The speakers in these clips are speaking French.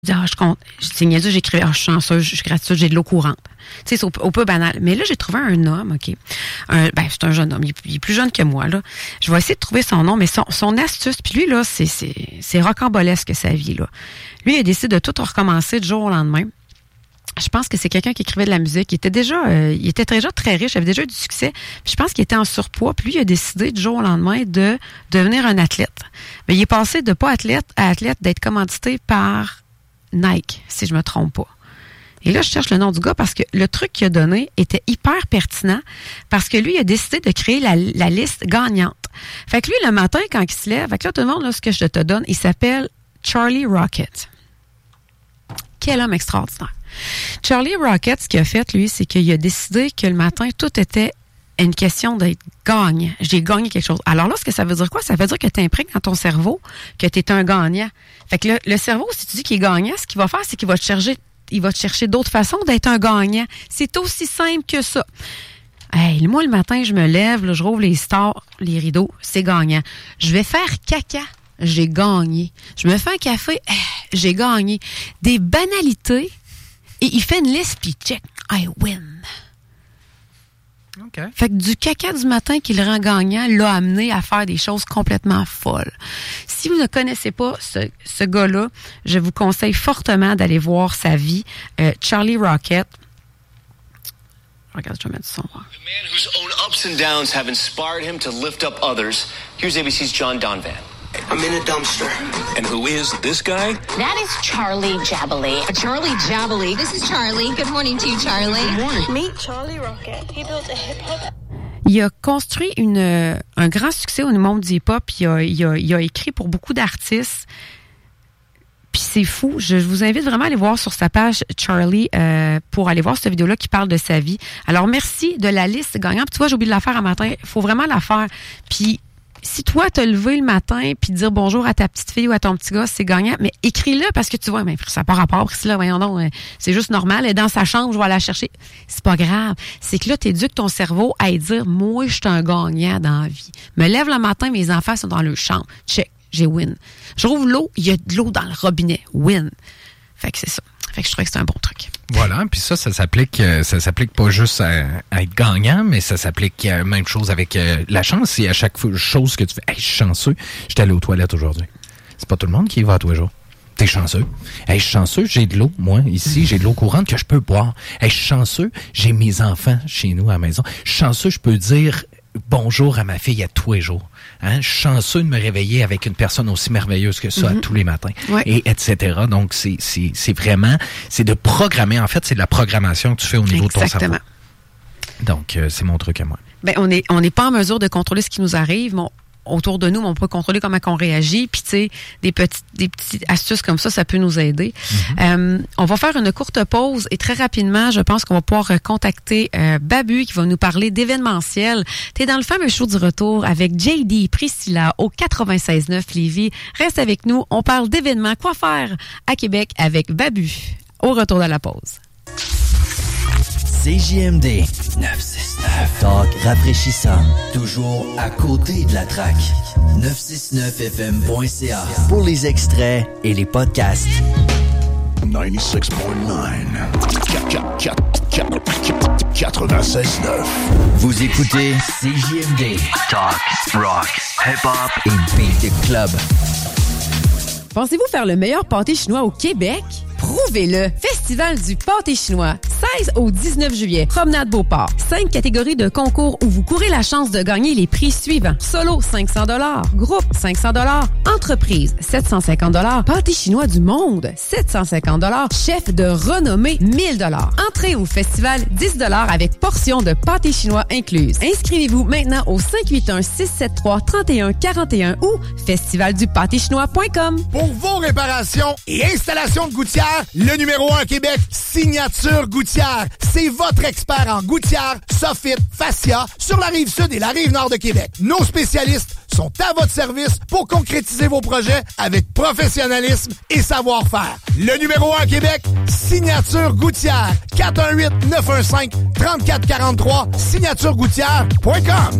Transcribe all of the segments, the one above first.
Je dis, c'est niaiseux, j'écrivais, je suis chanceuse, je suis gratitude, j'ai de l'eau courante. Tu sais, c'est au peu banal. Mais là, j'ai trouvé un homme, OK. C'est un jeune homme, il est plus jeune que moi, là. Je vais essayer de trouver son nom, mais son astuce, puis lui, là, c'est rocambolesque, sa vie, là. Lui, il a décidé de tout recommencer du jour au lendemain. Je pense que c'est quelqu'un qui écrivait de la musique. Il était déjà très riche, il avait déjà eu du succès. Puis je pense qu'il était en surpoids. Puis lui, il a décidé du jour au lendemain de devenir un athlète. Mais il est passé de pas athlète à athlète, d'être commandité par Nike, si je me trompe pas. Et là, je cherche le nom du gars parce que le truc qu'il a donné était hyper pertinent parce que lui, il a décidé de créer la liste gagnante. Fait que lui, le matin, quand il se lève, fait que là, tout le monde, là, ce que je te donne, il s'appelle Charlie Rocket. Quel homme extraordinaire. Charlie Rocket, ce qu'il a fait, lui, c'est qu'il a décidé que le matin, tout était une question d'être gagnant. J'ai gagné quelque chose. Alors là, ce que ça veut dire quoi? Ça veut dire que tu imprègnes dans ton cerveau que tu es un gagnant. Fait que le cerveau, si tu dis qu'il est gagnant, ce qu'il va faire, c'est qu'il va te chercher d'autres façons d'être un gagnant. C'est aussi simple que ça. Hey, moi, le matin, je me lève, là, je rouvre les stores, les rideaux, c'est gagnant. Je vais faire caca, j'ai gagné. Je me fais un café, j'ai gagné. Des banalités, et il fait une liste, puis check, I win. Okay. Fait que du caca du matin qui le rend gagnant l'a amené à faire des choses complètement folles. Si vous ne connaissez pas ce gars-là, je vous conseille fortement d'aller voir sa vie. Charlie Rocket. Regarde, je vais mettre son. The man whose own ups and downs have inspired him to lift up others. Here's ABC's John Donvan. I'm in a dumpster. And who is this guy? That is Charlie Jabaley. Charlie Jabaley. This is Charlie. Good morning to you, Charlie. Good morning. Meet Charlie Rocket. He built a hip-hop. Il a construit un grand succès au monde du hip-hop. Il a écrit pour beaucoup d'artistes. Puis c'est fou. Je vous invite vraiment à aller voir sur sa page Charlie pour aller voir cette vidéo-là qui parle de sa vie. Alors, merci de la liste gagnante. Puis tu vois, j'ai oublié de la faire un matin. Il faut vraiment la faire. Puis si toi, te lever le matin puis dire bonjour à ta petite fille ou à ton petit gars, c'est gagnant, mais écris-le parce que tu vois, mais ça n'a pas rapport, Priscilla, voyons donc, c'est juste normal. Elle est dans sa chambre, je vais aller la chercher. C'est pas grave. C'est que là, tu éduques ton cerveau à dire, moi, je suis un gagnant dans la vie. Me lève le matin, mes enfants sont dans leur chambre. Check, j'ai win. Je rouvre l'eau, il y a de l'eau dans le robinet. Win. Fait que c'est ça. Fait que je trouvais que c'est un bon truc. Voilà, puis ça s'applique pas juste à être gagnant, mais ça s'applique même chose avec la chance. Et à chaque chose que tu fais, hey, je suis chanceux, j'étais allé aux toilettes aujourd'hui. C'est pas tout le monde qui y va tous les jours. T'es chanceux. Hey, je suis chanceux, j'ai de l'eau, moi, ici, j'ai de l'eau courante que je peux boire. Hey, je suis chanceux, j'ai mes enfants chez nous à la maison. Je suis chanceux, je peux dire bonjour à ma fille à tous les jours. Hein? Je suis chanceux de me réveiller avec une personne aussi merveilleuse que ça tous les matins. Ouais. Et etc. Donc, c'est vraiment, c'est de programmer. En fait, c'est de la programmation que tu fais au niveau de ton cerveau. Donc, c'est mon truc à moi. Ben, on n'est pas en mesure de contrôler ce qui nous arrive, mais autour de nous, mais on peut contrôler comment on réagit. Puis, tu sais, des petites astuces comme ça peut nous aider. On va faire une courte pause et très rapidement, je pense qu'on va pouvoir contacter Babu qui va nous parler d'événementiel. T'es dans le fameux show du retour avec JD Priscilla au 96.9 Lévis. Reste avec nous. On parle d'événements. Quoi faire à Québec avec Babu. Au retour de la pause. CJMD 969. Talk rafraîchissant. Toujours à côté de la track. 969fm.ca pour les extraits et les podcasts. 96.9 96.9. Vous écoutez CJMD. Talk, rock, hip-hop et beat club. Pensez-vous faire le meilleur pâté chinois au Québec? Prouvez-le! Festival du pâté chinois, 16 au 19 juillet, Promenade Beauport. 5 catégories de concours où vous courez la chance de gagner les prix suivants. Solo, 500 $. Groupe, 500 $. Entreprise, 750 $. Pâté chinois du monde, 750 $. Chef de renommée, 1000 $. Entrée au festival, 10 $ avec portion de pâté chinois incluse. Inscrivez-vous maintenant au 581-673-3141 ou festivaldupâtéchinois.com. Pour vos réparations et installations de gouttières, le numéro 1 à Québec, Signature Gouttière. C'est votre expert en gouttière, soffit, fascia sur la rive sud et la rive nord de Québec. Nos spécialistes sont à votre service pour concrétiser vos projets avec professionnalisme et savoir-faire. Le numéro 1 à Québec, Signature Gouttière. 418-915-3443, signaturegouttière.com.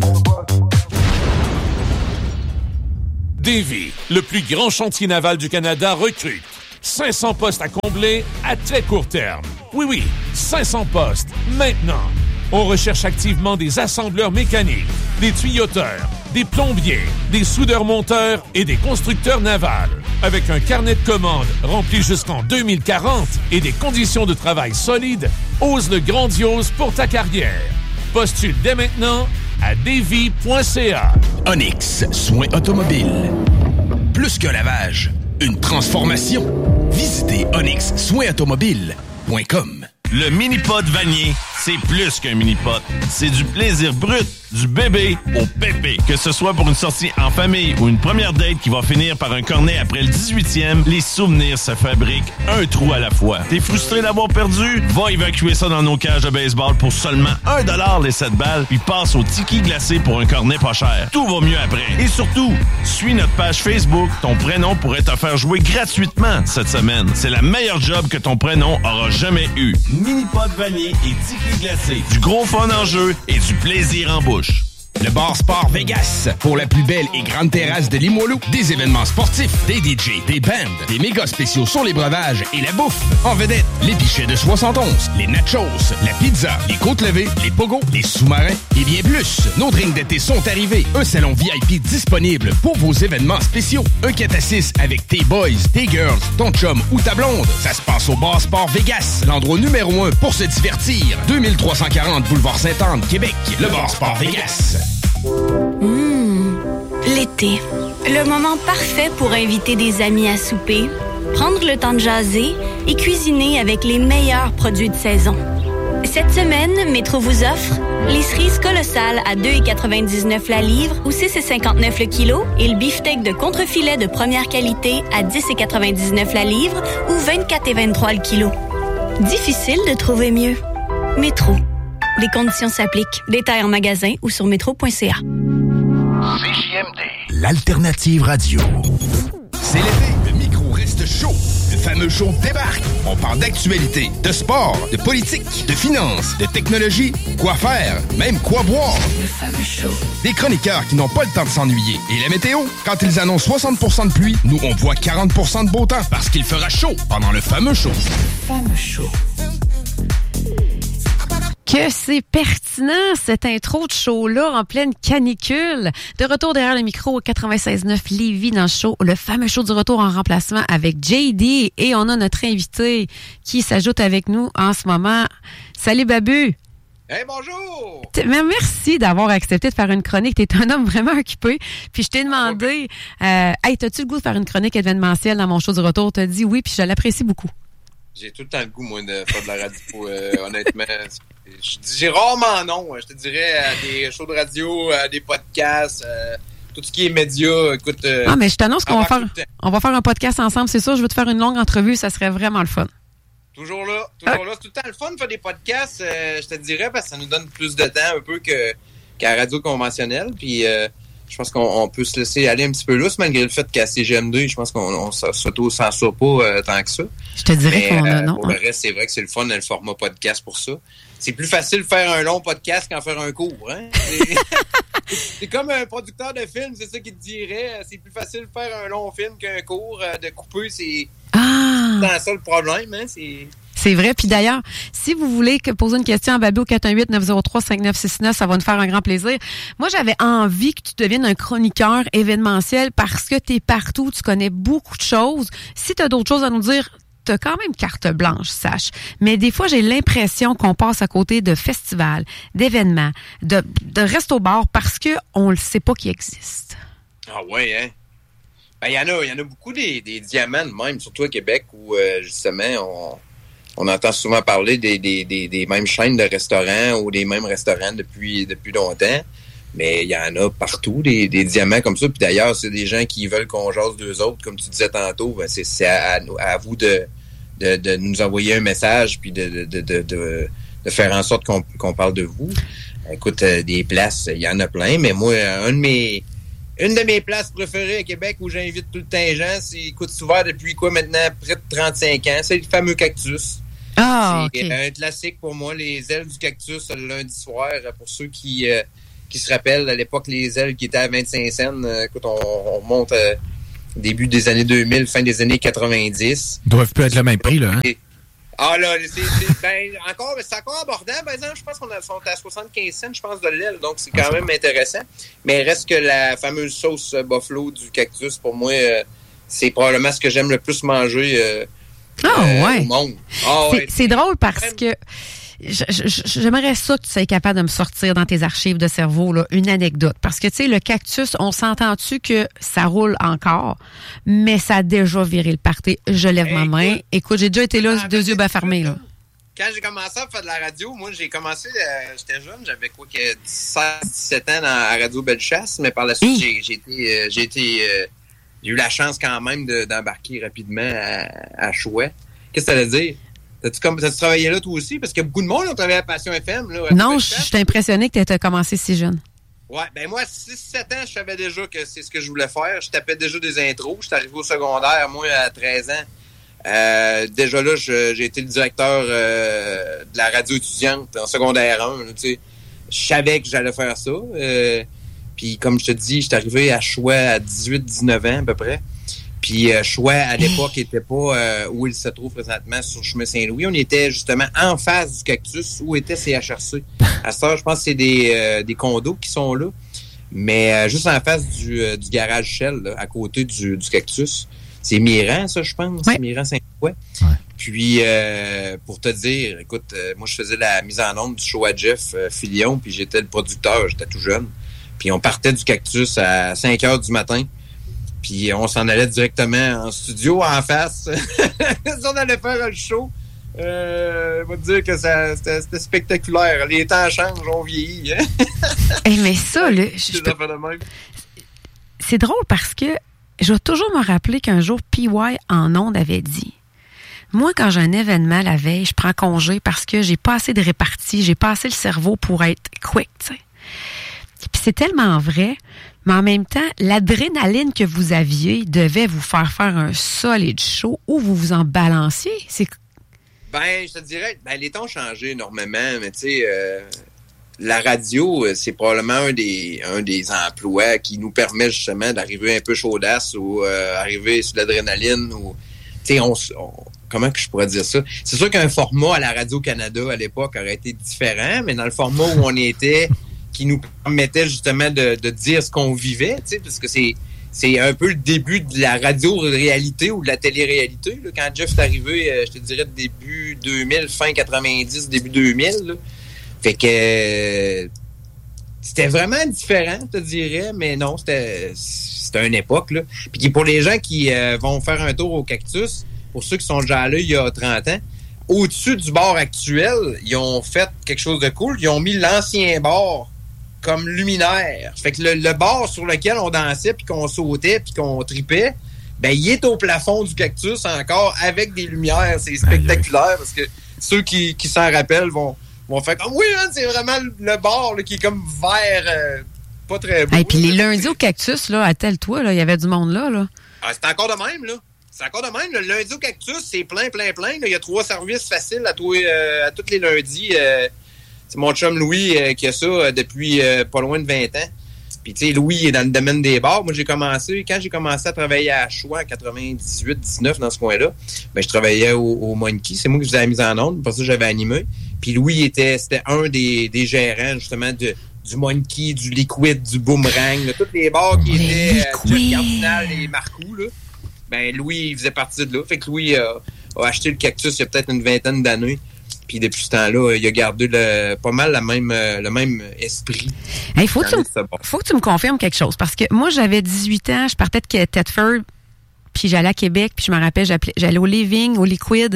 Davy, le plus grand chantier naval du Canada, recrute. 500 postes à combler à très court terme. Oui, 500 postes, maintenant. On recherche activement des assembleurs mécaniques, des tuyauteurs, des plombiers, des soudeurs-monteurs et des constructeurs navals. Avec un carnet de commandes rempli jusqu'en 2040 et des conditions de travail solides, ose le grandiose pour ta carrière. Postule dès maintenant à Davy.ca. Onyx, soins automobiles. Plus qu'un lavage, une transformation. Visitez onyxsoinsautomobiles.com. Le mini-pod Vanier, c'est plus qu'un mini-pod. C'est du plaisir brut, du bébé au pépé. Que ce soit pour une sortie en famille ou une première date qui va finir par un cornet après le 18e, les souvenirs se fabriquent un trou à la fois. T'es frustré d'avoir perdu? Va évacuer ça dans nos cages de baseball pour seulement $1 les 7 balles, puis passe au tiki glacé pour un cornet pas cher. Tout va mieux après. Et surtout, suis notre page Facebook. Ton prénom pourrait te faire jouer gratuitement cette semaine. C'est la meilleure job que ton prénom aura jamais eu. Mini-pod Vanier et tiki glacé. Du gros fun en jeu et du plaisir en bouche. Le Bar Sport Vegas, pour la plus belle et grande terrasse de Limoilou. Des événements sportifs, des DJ, des bands, des méga spéciaux sur les breuvages et la bouffe. En vedette, les pichets de 71, les nachos, la pizza, les côtes levées, les pogos, les sous-marins et bien plus. Nos drinks d'été sont arrivés. Un salon VIP disponible pour vos événements spéciaux. Un 4 à 6 avec tes boys, tes girls, ton chum ou ta blonde. Ça se passe au Bar Sport Vegas, l'endroit numéro 1 pour se divertir. 2340 Boulevard Sainte-Anne, Québec. Le Bar Sport Vegas. L'été. Le moment parfait pour inviter des amis à souper, prendre le temps de jaser et cuisiner avec les meilleurs produits de saison. Cette semaine, Métro vous offre les cerises colossales à 2,99 la livre ou 6,59 le kilo et le beefsteak de contrefilet de première qualité à 10,99 la livre ou 24,23 le kilo. Difficile de trouver mieux. Métro. Les conditions s'appliquent. Détails en magasin ou sur métro.ca. CJMD. L'alternative radio. C'est l'été, le micro reste chaud. Le fameux show débarque. On parle d'actualité, de sport, de politique, de finances, de technologie, quoi faire, même quoi boire. Le fameux show. Des chroniqueurs qui n'ont pas le temps de s'ennuyer. Et la météo, quand ils annoncent 60% de pluie, nous on voit 40% de beau temps parce qu'il fera chaud pendant le fameux show. Le fameux show. Que c'est pertinent, cette intro de show-là en pleine canicule. De retour derrière le micro au 96.9 Lévis dans le show, le fameux show du retour en remplacement avec JD. Et on a notre invité qui s'ajoute avec nous en ce moment. Salut Babu! Hey, bonjour! Mais merci d'avoir accepté de faire une chronique. T'es un homme vraiment occupé. Puis je t'ai demandé, hey, t'as-tu le goût de faire une chronique événementielle dans mon show du retour? T'as dit oui, puis je l'apprécie beaucoup. J'ai tout le temps le goût, moi, de faire de la radio, honnêtement. Je dis rarement non. Je te dirais à des shows de radio, à des podcasts, tout ce qui est médias. Écoute. Mais je t'annonce qu'on va faire un podcast ensemble, c'est sûr. Je veux te faire une longue entrevue, ça serait vraiment le fun. Toujours là. C'est tout le temps le fun de faire des podcasts, je te dirais, parce que ça nous donne plus de temps un peu qu'à la radio conventionnelle. Puis je pense qu'on peut se laisser aller un petit peu lousse, malgré le fait qu'à CGM2, je pense qu'on s'auto-censure pas tant que ça. Je te dirais qu'on a non. Pour le reste, c'est vrai que c'est le fun, le format podcast pour ça. C'est plus facile de faire un long podcast qu'en faire un court, hein? C'est comme un producteur de film, c'est ça qu'il te dirait. C'est plus facile de faire un long film qu'un court. De couper, c'est dans ça le problème, hein? C'est vrai. Puis d'ailleurs, si vous voulez poser une question à Babu au 418-903-5969, ça va nous faire un grand plaisir. Moi, j'avais envie que tu deviennes un chroniqueur événementiel parce que tu es partout, tu connais beaucoup de choses. Si tu as d'autres choses à nous dire, t'as quand même carte blanche, sache. Mais des fois, j'ai l'impression qu'on passe à côté de festivals, d'événements, de resto-bars parce qu'on ne sait pas qu'ils existent. Ah ouais, hein? Ben, il y en a beaucoup des diamants, même, surtout à Québec, où, justement, on entend souvent parler des mêmes chaînes de restaurants ou des mêmes restaurants depuis longtemps. Mais il y en a partout, des diamants comme ça. Puis d'ailleurs, c'est des gens qui veulent qu'on jase d'eux autres, comme tu disais tantôt. Ben c'est à vous de nous envoyer un message puis de faire en sorte qu'on parle de vous. Écoute, des places, il y en a plein. Mais moi, une de mes places préférées à Québec où j'invite tout le temps les gens, c'est ouvert depuis maintenant près de 35 ans. C'est le fameux Cactus. Ah, c'est okay. Un classique pour moi, les ailes du Cactus le lundi soir. Pour ceux qui se rappellent, à l'époque, les ailes qui étaient à 25 cents, écoute, on monte début des années 2000, fin des années 90. Ils doivent plus être le même prix, là, hein? Ah là, c'est encore abordable, par exemple. Je pense qu'on sont à 75 cents, je pense, de l'aile, donc c'est quand même intéressant. Mais reste que la fameuse sauce buffalo du cactus, pour moi, c'est probablement ce que j'aime le plus manger au monde. C'est drôle parce que j'aimerais ça que tu sois capable de me sortir dans tes archives de cerveau là, une anecdote. Parce que, tu sais, le cactus, on s'entend-tu que ça roule encore, mais ça a déjà viré le party. Je lève ma main. Écoute, j'ai déjà été là, deux yeux bas fermés, là. Quand j'ai commencé à faire de la radio, moi, j'ai commencé, j'étais jeune, j'avais 17 ans à Radio Bellechasse, mais par la suite, j'ai eu la chance quand même d'embarquer rapidement à Chouet. Qu'est-ce que ça veut dire? T'as-tu travaillé là, toi aussi? Parce qu'il y a beaucoup de monde qui ont travaillé à Passion FM. Là, non, je suis impressionné que tu aies commencé si jeune. Ouais, ben moi, 6-7 ans, je savais déjà que c'est ce que je voulais faire. Je tapais déjà des intros. J'étais arrivé au secondaire, moi, à 13 ans. Déjà là, j'ai été le directeur de la radio étudiante en secondaire 1. Là, tu sais. Je savais que j'allais faire ça. Puis comme je te dis, j'étais arrivé à Chouet à 18-19 ans à peu près. Puis Chouet, à l'époque, n'était pas où il se trouve présentement sur le chemin Saint-Louis. On était justement en face du cactus où était CHRC. À ce heure, je pense que c'est des condos qui sont là. Mais juste en face du garage Shell, là, à côté du cactus. C'est Miran, ça, je pense. Ouais. C'est Miran Saint-Louis. Ouais. Puis, pour te dire, écoute, moi, je faisais la mise en onde du show à Jeff Filion, puis j'étais le producteur, j'étais tout jeune. Puis on partait du cactus à 5 heures du matin. Puis on s'en allait directement en studio, en face. On allait faire le show. Je vais te dire que c'était spectaculaire. Les temps changent, on vieillit. Hein? Hey, mais ça, là, c'est drôle parce que je vais toujours me rappeler qu'un jour, PY en ondes avait dit, moi, quand j'ai un événement la veille, je prends congé parce que j'ai pas assez de répartie, j'ai pas assez le cerveau pour être quick, tu sais. Puis c'est tellement vrai, mais en même temps, l'adrénaline que vous aviez devait vous faire un solide show où vous vous en balanciez. Ben, je te dirais, les temps ont changé énormément, mais tu sais, la radio, c'est probablement un des emplois qui nous permet justement d'arriver un peu chaudasse ou arriver sur l'adrénaline ou, tu sais, comment que je pourrais dire ça? C'est sûr qu'un format à la Radio-Canada à l'époque aurait été différent, mais dans le format où on était, qui nous permettait justement de dire ce qu'on vivait, tu sais, parce que c'est un peu le début de la radio-réalité ou de la télé-réalité. Là. Quand Jeff est arrivé, je te dirais début 2000, fin 90, début 2000. Là. Fait que c'était vraiment différent, je te dirais, mais non, c'était une époque. Là. Puis pour les gens qui vont faire un tour au Cactus, pour ceux qui sont déjà là il y a 30 ans, au-dessus du bar actuel, ils ont fait quelque chose de cool. Ils ont mis l'ancien bar comme luminaire. Fait que le bar sur lequel on dansait, puis qu'on sautait, puis qu'on tripait, ben il est au plafond du Cactus encore avec des lumières. C'est spectaculaire parce que ceux qui s'en rappellent vont faire comme oui, hein, c'est vraiment le bar là, qui est comme vert, pas très beau. Et puis les lundis au Cactus, là, à tel-toi, il y avait du monde là. Ah, c'est encore de même, là. C'est encore de même. Le lundi au Cactus, c'est plein. Il y a 3 services faciles à tous les lundis. C'est mon chum Louis qui a ça depuis pas loin de 20 ans. Puis, tu sais, Louis est dans le domaine des bars. Moi, quand j'ai commencé à travailler à Choix en 98-19 dans ce coin-là, ben je travaillais au Monkey. C'est moi qui faisais la mise en onde. Pour ça, j'avais animé. Puis Louis c'était un des gérants, justement, du Monkey, du Liquid, du Boomerang, là, tous les bars qui étaient Jeff Cardinal et Marcoux, là. Ben, Louis, il faisait partie de là. Fait que Louis a acheté le Cactus il y a peut-être une 20aine d'années. Puis depuis ce temps-là, il a gardé pas mal le même esprit. Il faut que tu me confirmes quelque chose. Parce que moi, j'avais 18 ans, je partais de Thetford, puis j'allais à Québec, puis je me rappelle, j'allais au Living, au Liquid.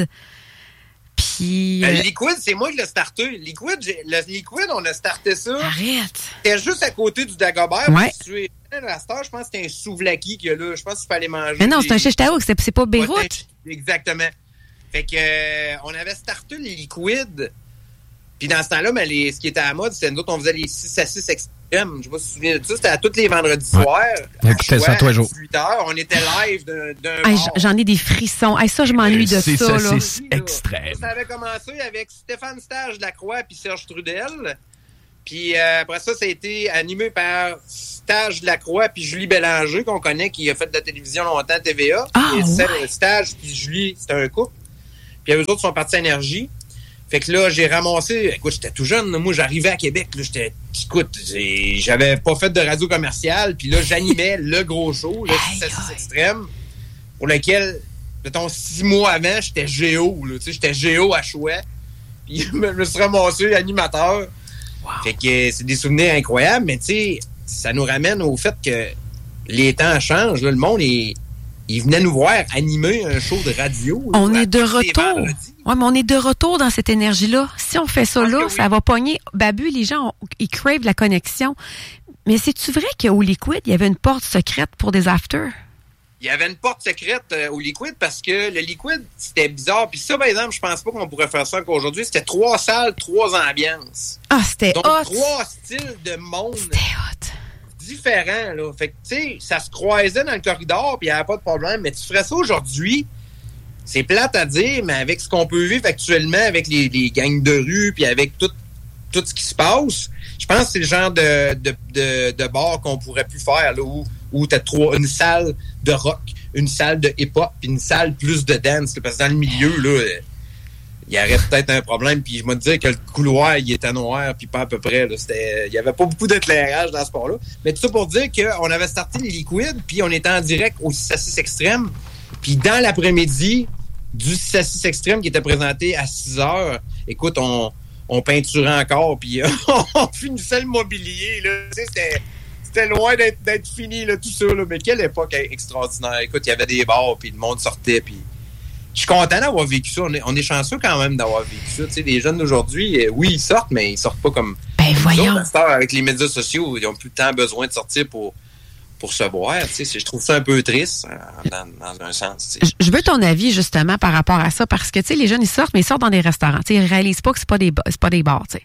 Puis... Le Liquid, c'est moi qui l'ai starté. Le Liquid, on a starté ça. Arrête! C'était juste à côté du Dagobert. Ouais. La star, je pense que c'était un souvlaki qu'il y a là. Je pense qu'il fallait manger. Mais non, c'est un Chichetaouk, c'est pas Beyrouth. Exactement. Fait que on avait starté les Liquid. Puis dans ce temps-là, ben, ce qui était à la mode, c'était nous autres, on faisait les 6 à 6 extrêmes. Je sais pas si tu te souviens de ça. C'était à tous les vendredis soirs. Écoutez ça tous les jours. 18 heures. On était live d'un bar. J'en ai des frissons. Ça, je m'ennuie de ça. Là. C'est extrême. Ça avait commencé avec Stéphane Stage Lacroix puis Serge Trudel. Puis après ça a été animé par Stage Lacroix puis Julie Bélanger, qu'on connaît, qui a fait de la télévision longtemps à TVA. Stage puis Julie, c'était un couple. Puis eux autres sont partis à Énergie. Fait que là, j'ai ramassé... Écoute, j'étais tout jeune. Là, moi, j'arrivais à Québec. Là, j'avais pas fait de radio commerciale. Puis là, j'animais le gros show, le 6 Extrême, pour lequel, mettons, 6 mois avant, j'étais géo. J'étais géo à Chouet. Puis je me suis ramassé animateur. Wow. Fait que c'est des souvenirs incroyables. Mais tu sais, ça nous ramène au fait que les temps changent. Là, le monde il venait nous voir animer un show de radio. Là, on est de retour. Oui, mais on est de retour dans cette énergie-là. Si on fait ça là, ça va pogner. Babu, les gens, ils cravent la connexion. Mais c'est-tu vrai qu'au Liquid, il y avait une porte secrète pour des afters? Il y avait une porte secrète au Liquid parce que le Liquid, c'était bizarre. Puis ça, par exemple, je pense pas qu'on pourrait faire ça encore aujourd'hui. C'était 3 salles, 3 ambiances. Ah, c'était donc, hot! 3 styles de monde. C'était hot! Différent, là. Fait que, tu sais, ça se croisait dans le corridor, puis il n'y avait pas de problème. Mais tu ferais ça aujourd'hui, c'est plate à dire, mais avec ce qu'on peut vivre actuellement, avec les gangs de rue, puis avec tout ce qui se passe, je pense que c'est le genre de bar qu'on pourrait plus faire, là, où t'as une salle de rock, une salle de hip-hop, puis une salle plus de dance, là, parce que dans le milieu, là, il y aurait peut-être un problème, puis je me disais que le couloir, il était noir, puis pas à peu près. Il y avait pas beaucoup d'éclairage dans ce sport-là. Mais tout ça pour dire qu'on avait starté les Liquids, puis on était en direct au 6 à 6 Extrême. Puis dans l'après-midi du 6 à 6 Extrême qui était présenté à 6 heures, écoute, on peinturait encore, puis on finissait le mobilier. Là. Tu sais, c'était loin d'être fini, là, tout ça. Là. Mais quelle époque extraordinaire. Écoute, il y avait des bars, puis le monde sortait, puis... Je suis content d'avoir vécu ça. On est chanceux quand même d'avoir vécu ça. Tu sais, les jeunes d'aujourd'hui, oui, ils sortent, mais ils sortent pas comme... Ben voyons! Avec les médias sociaux, ils ont plus le temps besoin de sortir pour se boire. Tu sais, je trouve ça un peu triste, dans un sens. Tu sais. Je veux ton avis, justement, par rapport à ça, parce que, tu sais, les jeunes, ils sortent, mais ils sortent dans des restaurants. Tu sais, ils réalisent pas que c'est pas des bars, tu sais.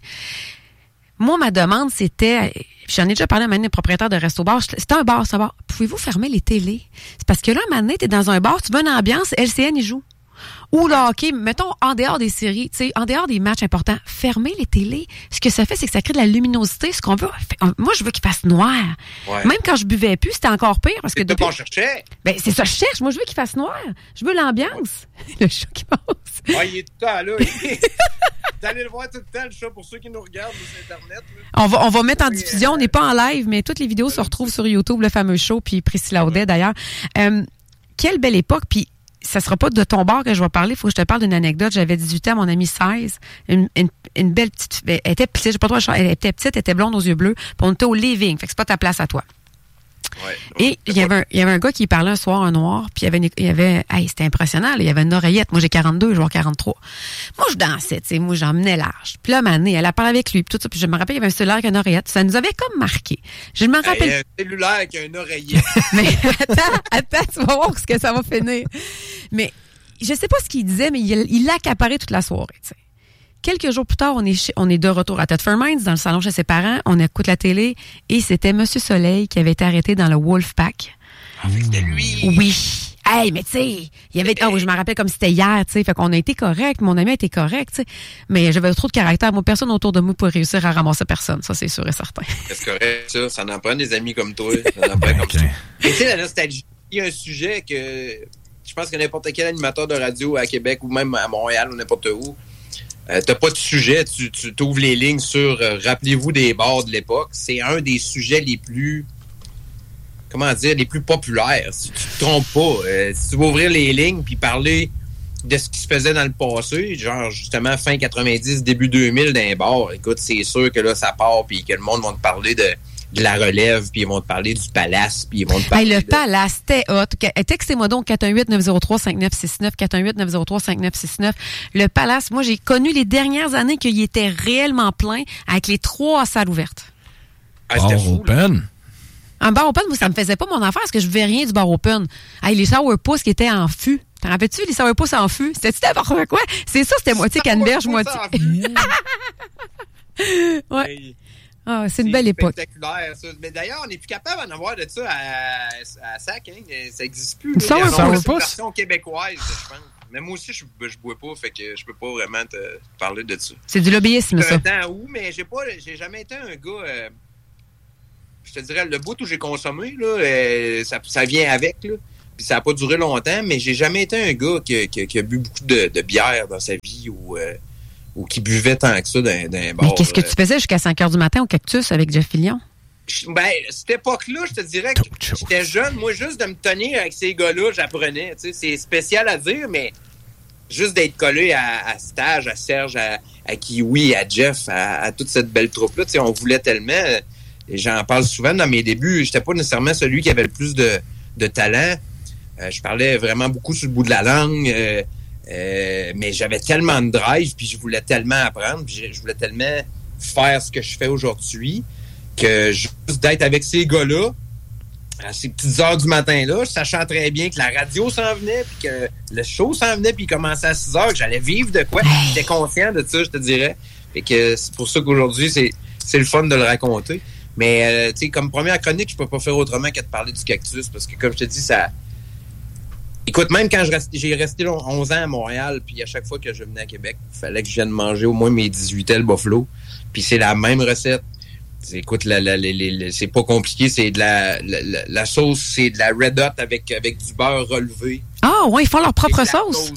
Moi, ma demande, c'était... J'en ai déjà parlé à un moment donné, propriétaire de resto-bar. C'était un bar, c'est un bar. Pouvez-vous fermer les télés? C'est parce que là, un moment donné, t'es dans un bar, tu veux une ambiance, LCN, ils jouent. Ou le hockey, mettons, en dehors des séries, tu sais, en dehors des matchs importants, fermer les télés. Ce que ça fait, c'est que ça crée de la luminosité. Ce qu'on veut, moi, je veux qu'il fasse noir. Ouais. Même quand je buvais plus, c'était encore pire. Parce que depuis... pas chercher. Ben, c'est ça, je cherche. Moi, je veux qu'il fasse noir. Je veux l'ambiance. Le chat qui passe. Ah, il est tout le temps là. Vous allez le voir tout le temps, le chat, pour ceux qui nous regardent sur Internet. On va mettre en diffusion. On n'est pas en live, mais toutes les vidéos se retrouvent sur YouTube, le fameux show, puis Priscilla Audet, d'ailleurs. Quelle belle époque, puis ça sera pas de ton bar que je vais parler. Il faut que je te parle d'une anecdote. J'avais 18 ans, mon amie 16. Une belle petite... Elle était petite, je sais pas trop, elle était petite, elle était blonde aux yeux bleus. Puis on était au living. Fait que c'est pas ta place à toi. Ouais, et il y avait un gars qui parlait un soir, un noir, puis il y avait c'était impressionnant, là, il y avait une oreillette. Moi, j'ai 42, je vais avoir 43. Moi, je dansais, tu sais, moi, j'emmenais large. Puis là, à un moment donné, elle a parlé avec lui, puis tout ça, puis je me rappelle, il y avait un cellulaire avec une oreillette. Ça nous avait comme marqué. Je me rappelle... un cellulaire avec une oreillette. Mais attends, tu vas voir ce que ça va finir. Mais je sais pas ce qu'il disait, mais il l'a accaparé toute la soirée, tu sais. Quelques jours plus tard, on est de retour à Thetford Mines, dans le salon chez ses parents. On écoute la télé et c'était Monsieur Soleil qui avait été arrêté dans le Wolfpack. Ah, c'était lui! Oui! Hey, mais tu sais, il y avait... Ah oui, je me rappelle comme si c'était hier, tu sais. Fait qu'on a été correct, mon ami a été correct, tu sais. Mais j'avais trop de caractère. Moi, personne autour de moi pour réussir à ramasser personne. Ça, c'est sûr et certain. C'est correct, ça. Ça en prend des amis comme toi. Ça en prend comme ça. Mais tu sais, la nostalgie, il y a un sujet que je pense que n'importe quel animateur de radio à Québec ou même à Montréal ou n'importe où, t'as pas de sujet, tu t'ouvres les lignes sur rappelez-vous des bars de l'époque. C'est un des sujets les plus, comment dire, les plus populaires. Si tu te trompes pas, si tu vas ouvrir les lignes puis parler de ce qui se faisait dans le passé, genre justement fin 90, début 2000 dans les bars, écoute, c'est sûr que là ça part puis que le monde va te parler de la relève, puis ils vont te parler du Palace, puis ils vont te parler Palace, c'était hot. Textez-moi donc 418-903-5969, 418-903-5969. Le Palace, moi, j'ai connu les dernières années qu'il était réellement plein avec les 3 salles ouvertes. Ah, c'était fou, open. Un bar open, moi, ça me faisait pas mon affaire parce que je verrais rien du bar open. Hey, les sourpuss qui étaient en fût. T'en rappelles-tu, les sourpuss en fût? C'était-tu n'importe quoi? C'est ça, c'était moitié canneberge, moitié... Ouais. Hey. Ah, c'est une belle époque. Spectaculaire, ça. Mais d'ailleurs, on n'est plus capable d'en avoir de ça à Sac. Hein? Ça n'existe plus. Ça, c'est une version québécoise, je pense. Mais moi aussi, je bois pas, fait que je peux pas vraiment te parler de ça. C'est du lobbyisme, ça. Un temps où, mais j'ai jamais été un gars... je te dirais, le bout où j'ai consommé, là, ça vient avec, là. Puis ça n'a pas duré longtemps, mais j'ai jamais été un gars qui a bu beaucoup de bière dans sa vie ou qui buvait tant que ça d'un bar. Mais qu'est-ce que tu faisais jusqu'à 5 h du matin au Cactus avec Jeff Fillion? Ben, cette époque-là, je te dirais que j'étais jeune. Moi, juste de me tenir avec ces gars-là, j'apprenais. Tu sais, c'est spécial à dire, mais juste d'être collé à Stage, à Serge, à Kiwi, à Jeff, à toute cette belle troupe-là, tu sais, on voulait tellement... Et j'en parle souvent dans mes débuts. J'étais pas nécessairement celui qui avait le plus de talent. Je parlais vraiment beaucoup sur le bout de la langue, mais j'avais tellement de drive, puis je voulais tellement apprendre, puis je voulais tellement faire ce que je fais aujourd'hui, que juste d'être avec ces gars-là, à ces petites heures du matin-là, sachant très bien que la radio s'en venait, puis que le show s'en venait, puis il commençait à 6 heures, que j'allais vivre de quoi. J'étais conscient de ça, je te dirais. Et que c'est pour ça qu'aujourd'hui, c'est le fun de le raconter. Mais, tu sais, comme première chronique, je peux pas faire autrement que de parler du Cactus, parce que, comme je te dis, ça... Écoute, même quand j'ai resté 11 ans à Montréal, puis à chaque fois que je venais à Québec, il fallait que je vienne manger au moins mes 18 ailes buffalo. Puis c'est la même recette. Écoute, c'est pas compliqué, c'est de la sauce, c'est de la Red Hot avec du beurre relevé. Ah, ouais, ils font leur propre sauce.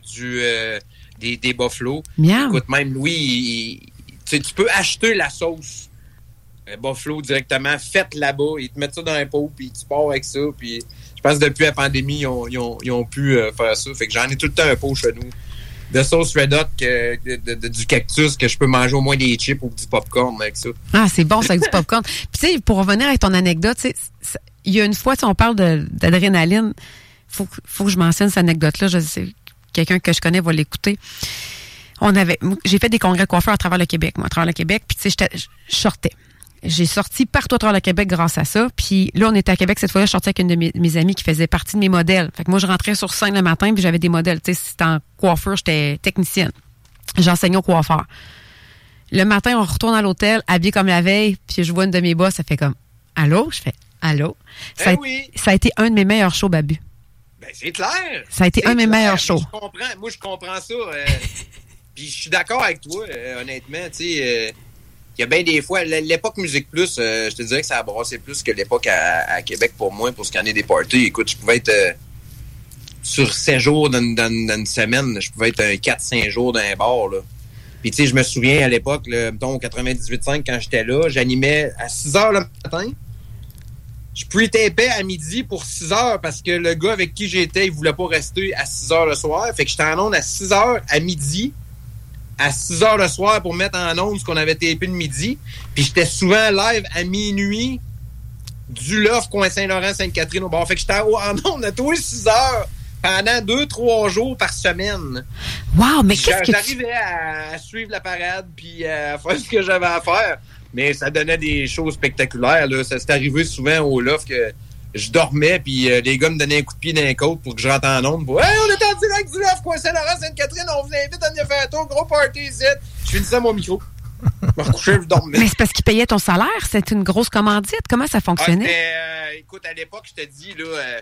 Des buffalo. Miam. Écoute, même Louis, tu peux acheter la sauce buffalo directement, faite là-bas, ils te mettent ça dans un pot, puis tu pars avec ça, puis... Je pense que depuis la pandémie, ils ont pu faire ça. Fait que j'en ai tout le temps un pot chez nous. De sauce Red Hot, du Cactus, que je peux manger au moins des chips ou du popcorn avec ça. Ah, c'est bon, ça, avec du popcorn. Puis, tu sais, pour revenir avec ton anecdote, il y a une fois, on parle d'adrénaline. Faut que je mentionne cette anecdote-là. Je sais, quelqu'un que je connais va l'écouter. J'ai fait des congrès coiffeurs à travers le Québec. Puis, tu sais, je sortais. J'ai sorti partout à travers le Québec grâce à ça. Puis là, on était à Québec. Cette fois-là, je sortais avec une de mes amies qui faisait partie de mes modèles. Fait que moi, je rentrais sur scène le matin puis j'avais des modèles. Tu sais, si c'était en coiffeur, j'étais technicienne. J'enseignais au coiffeur. Le matin, on retourne à l'hôtel, habillé comme la veille, puis je vois une de mes boss, ça fait comme « Allô? » Je fais « Allô? » Ça a été un de mes meilleurs shows, Babu. Ben, c'est clair. Ça a été un de mes meilleurs shows. Moi, je comprends ça. Puis je suis d'accord avec toi, honnêtement, tu sais... Il y a bien des fois, l'époque Musique Plus, je te dirais que ça a brassé plus que l'époque à Québec pour moi, pour ce qu'il y en est des parties. Écoute, je pouvais être sur 7 jours dans une semaine, je pouvais être 4-5 jours dans un bar, là. Puis tu sais, je me souviens à l'époque, mettons, au 98.5, quand j'étais là, j'animais à 6 heures le matin. Je pre-tapais à midi pour 6 heures parce que le gars avec qui j'étais, il voulait pas rester à 6 heures le soir. Fait que j'étais en onde à 6 heures à midi. À 6 heures le soir pour mettre en onde ce qu'on avait tapé de midi. Puis j'étais souvent live à minuit du Loft, coin Saint-Laurent, Sainte-Catherine au bar. Fait que j'étais en onde à tous les 6 heures pendant 2-3 jours par semaine. Wow, mais qu'est-ce que j'arrivais à suivre la parade puis à faire ce que j'avais à faire. Mais ça donnait des choses spectaculaires, là. Ça s'est arrivé souvent au Loft que je dormais, puis les gars me donnaient un coup de pied dans les côtes pour que je rentre en onde. Hey, on est en direct du Loft, coin Saint-Laurent, Sainte-Catherine, on vous invite à venir faire un tour, gros party ici. Je finissais mon micro. Je me recouchais, je dormais. Mais c'est parce qu'ils payaient ton salaire, c'est une grosse commandite. Comment ça fonctionnait? Écoute, à l'époque, je te dis, là...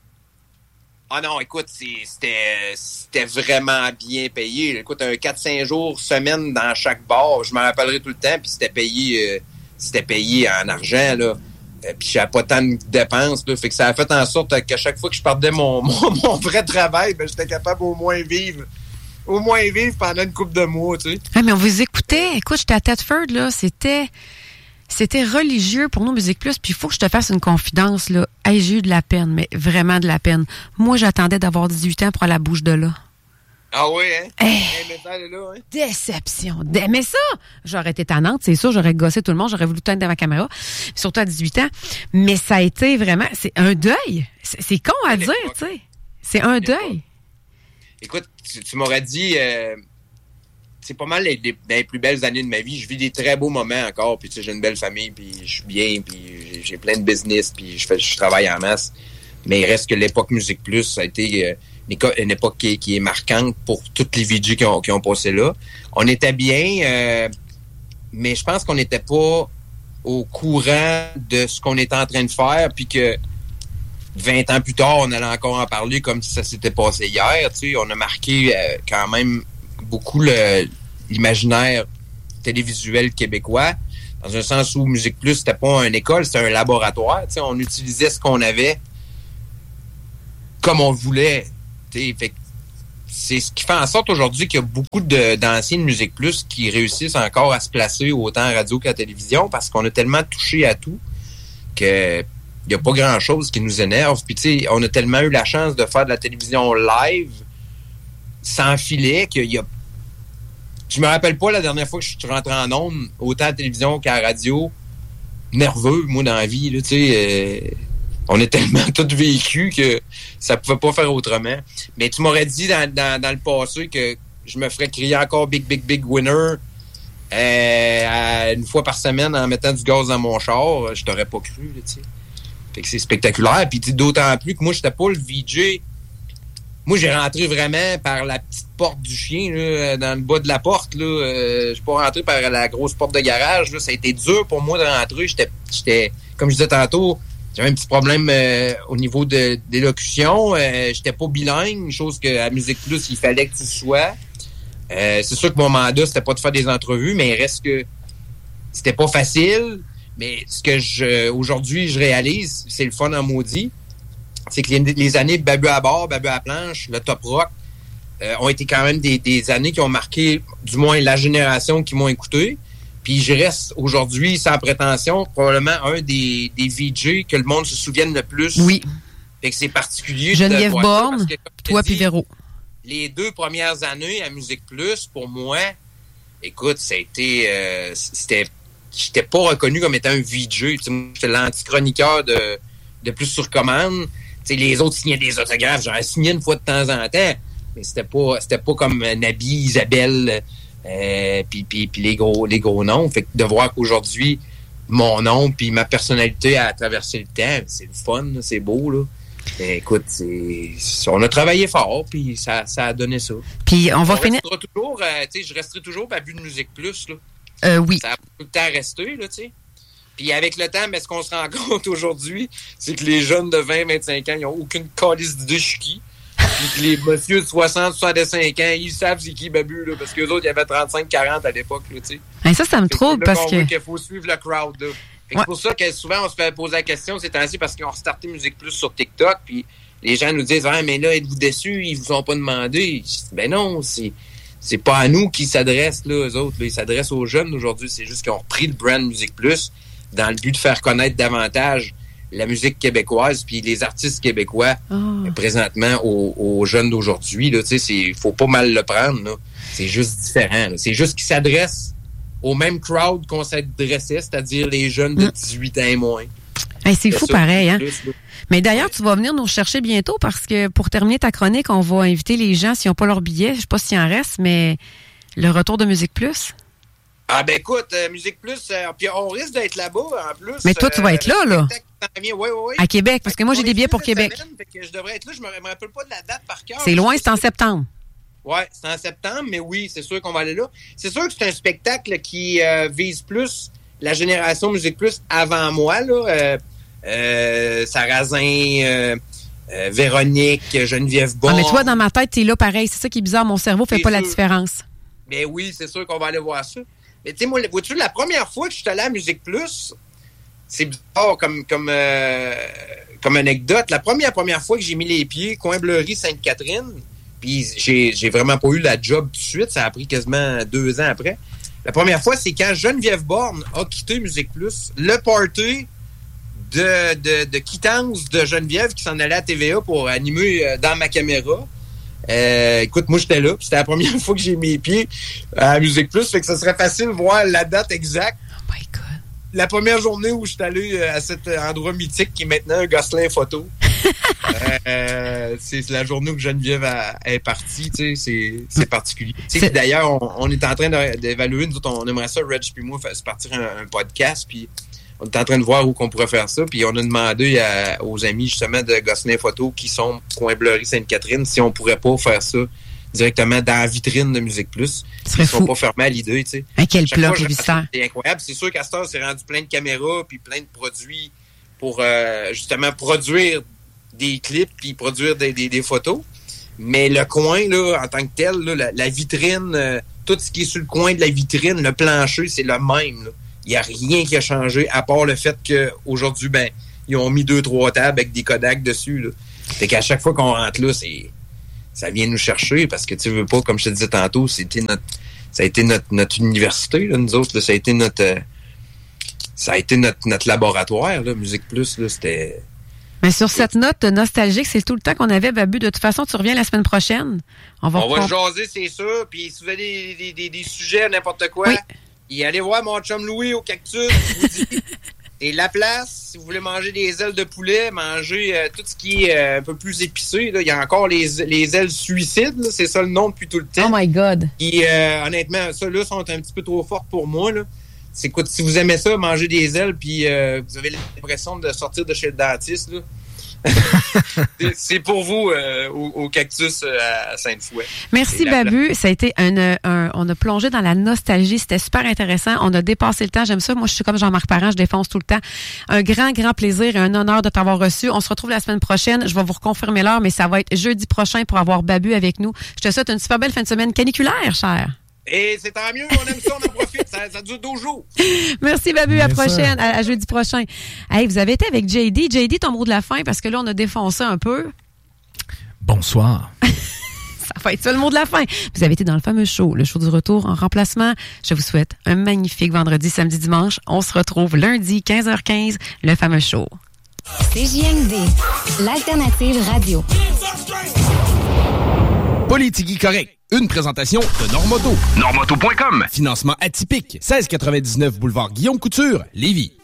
Ah non, écoute, c'était vraiment bien payé. Écoute, un 4-5 jours, semaine dans chaque bar, je m'en rappellerai tout le temps, puis c'était payé en argent, là. Puis j'avais pas tant de dépenses, là. Fait que ça a fait en sorte qu'à chaque fois que je partais mon vrai travail, ben j'étais capable au moins vivre pendant une couple de mois, tu sais. Ah, mais on vous écoutait. Écoute, j'étais à Thetford, là. C'était religieux pour nous, Musique Plus. Puis il faut que je te fasse une confidence, là. Hey, j'ai eu de la peine, mais vraiment de la peine. Moi, j'attendais d'avoir 18 ans pour aller à la bouche de là. Ah oui, hein? Hey, là, hein? déception. Mais ça, j'aurais été tannante, c'est sûr. J'aurais gossé tout le monde. J'aurais voulu tout être dans ma caméra. Surtout à 18 ans. Mais ça a été vraiment... C'est un deuil. C'est con à dire, tu sais. C'est un deuil. Écoute, tu m'aurais dit... c'est pas mal les plus belles années de ma vie. Je vis des très beaux moments encore. Puis tu sais, j'ai une belle famille, puis je suis bien, puis j'ai plein de business, puis je travaille en masse. Mais il reste que l'époque Musique Plus, ça a été... une époque qui est marquante pour toutes les VJ qui ont passé là. On était bien, mais je pense qu'on n'était pas au courant de ce qu'on était en train de faire, puis que 20 ans plus tard, on allait encore en parler comme si ça s'était passé hier. Tu sais, on a marqué quand même beaucoup l'imaginaire télévisuel québécois, dans un sens où Musique Plus, c'était pas une école, c'était un laboratoire. Tu sais, on utilisait ce qu'on avait comme on voulait. Tu sais, fait que c'est ce qui fait en sorte aujourd'hui qu'il y a beaucoup d'anciens de Musique Plus qui réussissent encore à se placer autant à radio qu'à la télévision parce qu'on a tellement touché à tout que il n'y a pas grand-chose qui nous énerve. Puis, tu sais, on a tellement eu la chance de faire de la télévision live sans filet qu'il y a... Je me rappelle pas la dernière fois que je suis rentré en ondes, autant à la télévision qu'à la radio, nerveux, moi, dans la vie, là, tu sais... on est tellement tous vécus que ça pouvait pas faire autrement. Mais tu m'aurais dit dans le passé que je me ferais crier encore Big, Big, Big Winner une fois par semaine en mettant du gaz dans mon char. Je t'aurais pas cru, là, tu sais. Fait que c'est spectaculaire. Puis d'autant plus que moi, j'étais pas le VJ. Moi, j'ai rentré vraiment par la petite porte du chien, là, dans le bas de la porte. Je suis pas rentré par la grosse porte de garage. Là. Ça a été dur pour moi de rentrer. J'étais comme je disais tantôt, j'avais un petit problème au niveau d'élocution. J'étais pas bilingue, chose qu'à Musique Plus, il fallait que tu sois. C'est sûr que mon mandat, c'était pas de faire des entrevues, mais il reste que c'était pas facile. Mais ce que aujourd'hui, je réalise, c'est le fun en maudit, c'est que les années de Babu à bord, Babu à planche, le Top Rock, ont été quand même des années qui ont marqué, du moins, la génération qui m'ont écouté. Puis je reste aujourd'hui, sans prétention, probablement un des VJ que le monde se souvienne le plus. Oui. Fait que c'est particulier. Geneviève Borne, toi puis Véro. Les 2 premières années à Musique Plus, pour moi, écoute, ça a été... j'étais pas reconnu comme étant un VJ. J'étais l'anti-chroniqueur de Plus sur commande. T'sais, les autres signaient des autographes. J'en signais une fois de temps en temps. Mais c'était pas comme Nabi, Isabelle, puis les gros noms. Fait que de voir qu'aujourd'hui, mon nom puis ma personnalité a traversé le temps, c'est le fun, là, c'est beau, là. Mais écoute, on a travaillé fort, puis ça a donné ça. Puis on va finir... Toujours, je resterai toujours Babu de Musique Plus, là. Oui. Ça a beaucoup de temps à rester, là, tu sais. Puis avec le temps, ce qu'on se rend compte aujourd'hui, c'est que les jeunes de 20-25 ans, ils n'ont aucune calice d'idée je suis qui. Puis que les messieurs de 60-65 ans, ils savent c'est qui Babu, là, parce qu'eux autres, il y avait 35-40 à l'époque, là, tu sais. Ça me trouble parce que... qu'il faut suivre le crowd, là. C'est pour ça que souvent, on se fait poser la question ces temps-ci parce qu'ils ont restarté Musique Plus sur TikTok, puis les gens nous disent « Ah, mais là, êtes-vous déçus? Ils vous ont pas demandé. » Ben non, c'est pas à nous qu'ils s'adressent, là, eux autres. Là. Ils s'adressent aux jeunes aujourd'hui. C'est juste qu'ils ont repris le brand Musique Plus dans le but de faire connaître davantage la musique québécoise puis les artistes québécois présentement aux jeunes d'aujourd'hui. Là, tu sais, faut pas mal le prendre. Là. C'est juste différent. Là. C'est juste qu'ils s'adressent au même crowd qu'on s'adressait, c'est-à-dire les jeunes de 18 ans et moins. C'est fou pareil, hein? Mais d'ailleurs, tu vas venir nous chercher bientôt parce que pour terminer ta chronique, on va inviter les gens s'ils n'ont pas leur billet. Je sais pas s'il en reste, mais le retour de Musique Plus. Ah ben écoute, Musique Plus, puis on risque d'être là-bas en plus. Mais toi, tu vas être là. Oui. À Québec, parce que moi, j'ai des billets pour Québec. Fait que je devrais être là, je me rappelle pas de la date par cœur. C'est loin, c'est en septembre. Oui, c'est en septembre, mais oui, c'est sûr qu'on va aller là. C'est sûr que c'est un spectacle qui vise plus la génération Musique Plus avant moi, là. Sarrazin, Véronique, Geneviève Borne. Mais toi, dans ma tête, t'es là pareil. C'est ça qui est bizarre. Mon cerveau fait pas la différence. Mais oui, c'est sûr qu'on va aller voir ça. Mais tu sais, moi, vois-tu, la première fois que je suis allé à Musique Plus, c'est bizarre comme anecdote. La première fois que j'ai mis les pieds, coin Bleury, Sainte-Catherine, puis j'ai vraiment pas eu la job tout de suite. Ça a pris quasiment 2 ans après. La première fois, c'est quand Geneviève Borne a quitté Musique Plus. Le party de quittance de Geneviève qui s'en allait à TVA pour animer dans ma caméra. Écoute, moi, j'étais là. C'était la première fois que j'ai mis les pieds à Musique Plus. Fait que ça serait facile de voir la date exacte. Oh my God. La première journée où je suis allé à cet endroit mythique qui est maintenant un Gosselin photo. C'est la journée où Geneviève est partie. Tu sais, c'est particulier. Tu sais, d'ailleurs, on est en train d'évaluer. Nous autres, on aimerait ça, Reg puis moi, se partir un podcast. Puis on est en train de voir où qu'on pourrait faire ça. Puis on a demandé aux amis, justement, de Gosselin photo qui sont coin Bleury Sainte-Catherine si on pourrait pas faire ça directement dans la vitrine de Musique Plus. Ils sont pas fermés à l'idée, tu sais. Quel plat publicitaire. C'est incroyable. C'est sûr qu'à cette heure, c'est rendu plein de caméras puis plein de produits pour justement produire des clips puis produire des photos. Mais le coin, là, en tant que tel, là, la vitrine, tout ce qui est sur le coin de la vitrine, le plancher, c'est le même. Là. Il n'y a rien qui a changé, à part le fait qu'aujourd'hui, ben, ils ont mis 2-3 tables avec des Kodak dessus. Là. Fait qu'à chaque fois qu'on rentre là, ça vient nous chercher parce que tu veux pas, comme je te disais tantôt, ça a été notre université, là, nous autres. Là, ça a été notre laboratoire, là, Musique Plus. Là, c'était... Mais sur cette note nostalgique, c'est tout le temps qu'on avait, Babu. De toute façon, tu reviens la semaine prochaine. On va jaser, c'est sûr. Puis si vous avez des sujets, n'importe quoi, et allez voir mon chum Louis au Cactus. Je vous dis, c'est la place. Si vous voulez manger des ailes de poulet, manger tout ce qui est un peu plus épicé. Là. Il y a encore les ailes suicides. Là. C'est ça le nom depuis tout le temps. Oh my God. Et honnêtement, ça là sont un petit peu trop fortes pour moi. Là. C'est quoi, si vous aimez ça, manger des ailes, puis vous avez l'impression de sortir de chez le dentiste, là. C'est pour vous au Cactus à Sainte-Foy. Merci Babu, ça a été on a plongé dans la nostalgie, c'était super intéressant, on a dépassé le temps, j'aime ça, moi je suis comme Jean-Marc Parent, je défonce tout le temps. Un grand plaisir et un honneur de t'avoir reçu. On se retrouve la semaine prochaine, je vais vous reconfirmer l'heure, mais ça va être jeudi prochain pour avoir Babu avec nous. Je te souhaite une super belle fin de semaine caniculaire, cher. Et c'est tant mieux, on aime ça, on en profite, ça dure 12 jours. Merci Babu, à prochaine, à jeudi prochain. Hey, vous avez été avec JD. JD, ton mot de la fin, parce que là, on a défoncé un peu. Bonsoir. Ça va être ça le mot de la fin. Vous avez été dans le fameux show, le show du retour en remplacement. Je vous souhaite un magnifique vendredi, samedi, dimanche. On se retrouve lundi, 15h15, le fameux show. CJMD, l'alternative radio. Politique correct. Une présentation de Normoto. Normoto.com. Financement atypique. 1699 boulevard Guillaume Couture, Lévis.